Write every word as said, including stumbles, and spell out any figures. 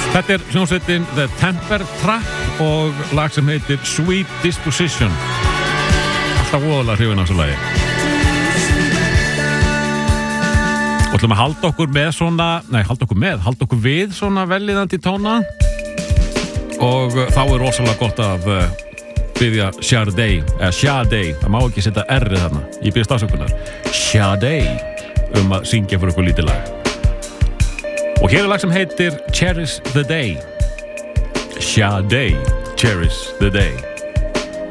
Þetta er hljómsveitin The Temper Trap og lag sem heitir Sweet Disposition. Alltaf voðalega hrifin á þessu lagi. Og ætlum að halda okkur með svona, nei, halda okkur með, halda okkur við svona velliðandi tóna. Og þá er rosalega gott að uh, biðja Sade, eða Sade, það má ekki setja R-ið þarna, ég biðst afsökunar. Sade, um að syngja fyrir okkur lítið lag. Og hér er lag sem heitir Cherish the Day. Sade, Cherish the Day.